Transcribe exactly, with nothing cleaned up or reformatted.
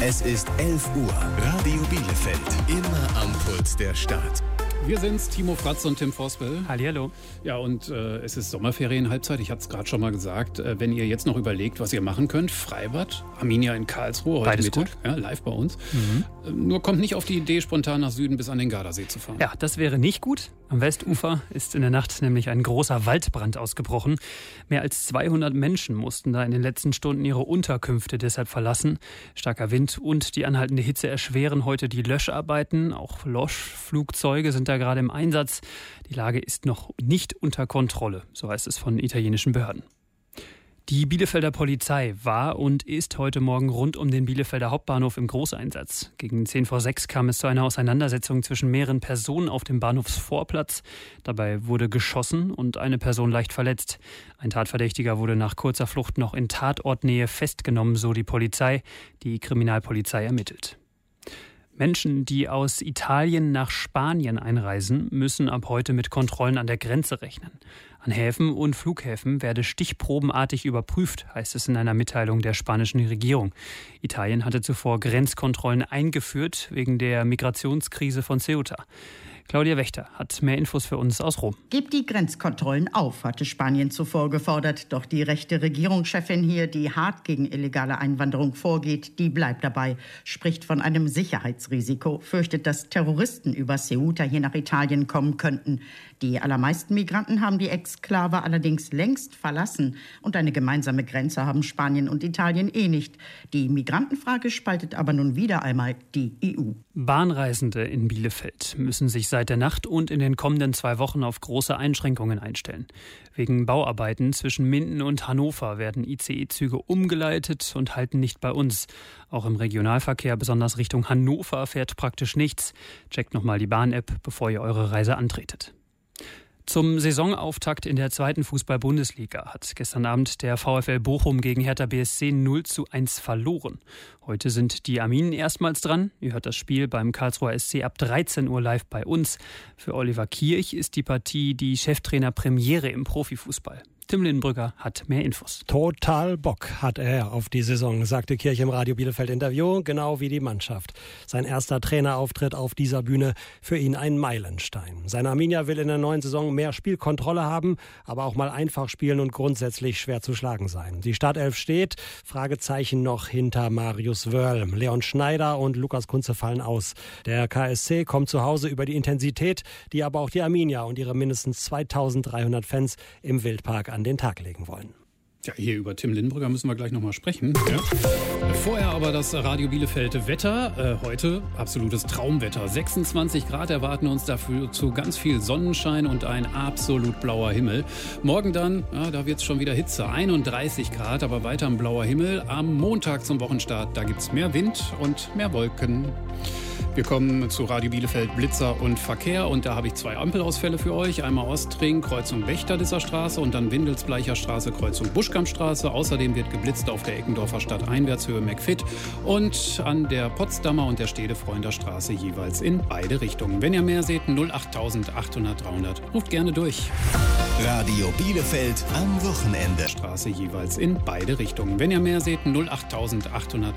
Es ist elf Uhr. Radio Bielefeld. Immer am Puls der Stadt. Wir sind's, Timo Fratz und Tim Vosbel. Hallihallo. Ja, und äh, es ist Sommerferienhalbzeit. Ich hatte es gerade schon mal gesagt. Äh, wenn ihr jetzt noch überlegt, was ihr machen könnt, Freibad, Arminia in Karlsruhe heute Beides Mittag, gut. Ja, live bei uns. Mhm. Äh, nur kommt nicht auf die Idee, spontan nach Süden bis an den Gardasee zu fahren. Ja, das wäre nicht gut. Am Westufer ist in der Nacht nämlich ein großer Waldbrand ausgebrochen. Mehr als zweihundert Menschen mussten da in den letzten Stunden ihre Unterkünfte deshalb verlassen. Starker Wind und die anhaltende Hitze erschweren heute die Löscharbeiten. Auch Löschflugzeuge sind da gerade im Einsatz. Die Lage ist noch nicht unter Kontrolle, so heißt es von italienischen Behörden. Die Bielefelder Polizei war und ist heute Morgen rund um den Bielefelder Hauptbahnhof im Großeinsatz. Gegen zehn vor sechs kam es zu einer Auseinandersetzung zwischen mehreren Personen auf dem Bahnhofsvorplatz. Dabei wurde geschossen und eine Person leicht verletzt. Ein Tatverdächtiger wurde nach kurzer Flucht noch in Tatortnähe festgenommen, so die Polizei. Die Kriminalpolizei ermittelt. Menschen, die aus Italien nach Spanien einreisen, müssen ab heute mit Kontrollen an der Grenze rechnen. An Häfen und Flughäfen werde stichprobenartig überprüft, heißt es in einer Mitteilung der spanischen Regierung. Italien hatte zuvor Grenzkontrollen eingeführt wegen der Migrationskrise von Ceuta. Claudia Wächter hat mehr Infos für uns aus Rom. Gebt die Grenzkontrollen auf, hatte Spanien zuvor gefordert. Doch die rechte Regierungschefin hier, die hart gegen illegale Einwanderung vorgeht, die bleibt dabei. Spricht von einem Sicherheitsrisiko, fürchtet, dass Terroristen über Ceuta hier nach Italien kommen könnten. Die allermeisten Migranten haben die Exklave allerdings längst verlassen. Und eine gemeinsame Grenze haben Spanien und Italien eh nicht. Die Migrantenfrage spaltet aber nun wieder einmal die E U. Bahnreisende in Bielefeld müssen sich seit der Nacht und in den kommenden zwei Wochen auf große Einschränkungen einstellen. Wegen Bauarbeiten zwischen Minden und Hannover werden I C E-Züge umgeleitet und halten nicht bei uns. Auch im Regionalverkehr, besonders Richtung Hannover, fährt praktisch nichts. Checkt nochmal die Bahn-App, bevor ihr eure Reise antretet. Zum Saisonauftakt in der zweiten Fußball-Bundesliga hat gestern Abend der VfL Bochum gegen Hertha B S C null zu eins verloren. Heute sind die Arminen erstmals dran. Ihr hört das Spiel beim Karlsruher S C ab dreizehn Uhr live bei uns. Für Oliver Kirch ist die Partie die Cheftrainer-Premiere im Profifußball. Tim Lindenbrügger hat mehr Infos. Total Bock hat er auf die Saison, sagte Kirch im Radio Bielefeld-Interview, genau wie die Mannschaft. Sein erster Trainerauftritt auf dieser Bühne, für ihn ein Meilenstein. Sein Arminia will in der neuen Saison mehr Spielkontrolle haben, aber auch mal einfach spielen und grundsätzlich schwer zu schlagen sein. Die Startelf steht, Fragezeichen noch hinter Marius Wörl. Leon Schneider und Lukas Kunze fallen aus. Der K S C kommt zu Hause über die Intensität, die aber auch die Arminia und ihre mindestens zweitausenddreihundert Fans im Wildpark an den Tag legen wollen. Ja, hier über Tim Lindenbrügger müssen wir gleich nochmal sprechen. Ja. Vorher aber das Radio Bielefeld Wetter. Äh, heute absolutes Traumwetter. sechsundzwanzig Grad erwarten uns dafür zu ganz viel Sonnenschein und ein absolut blauer Himmel. Morgen dann, ja, da wird es schon wieder Hitze. einunddreißig Grad, aber weiter ein blauer Himmel. Am Montag zum Wochenstart, da gibt es mehr Wind und mehr Wolken. Wir kommen zu Radio Bielefeld Blitzer und Verkehr und da habe ich zwei Ampelausfälle für euch. Einmal Ostring, Kreuzung Wächterdisser Straße und dann Windelsbleicher Straße, Kreuzung Buschkampstraße. Außerdem wird geblitzt auf der Eckendorfer Stadt Einwärtshöhe McFit und an der Potsdamer und der Stedefreunter Straße jeweils in beide Richtungen. Wenn ihr mehr seht, null acht achthundert dreihundert. Ruft gerne durch. Radio Bielefeld am Wochenende. Straße jeweils in beide Richtungen. Wenn ihr mehr seht, null acht achthundert